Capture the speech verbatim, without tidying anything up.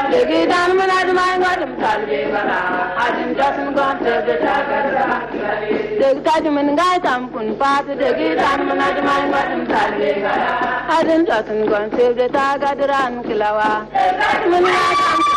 Degi dan mana di mai ngadem salve gara. Adin jasun gon tebe tagara. Degi tadi mengai tampun pat. Degi dan mana di mai ngadem salve gara. Adin jasun gon tebe tagara kilawa. Mengai tampun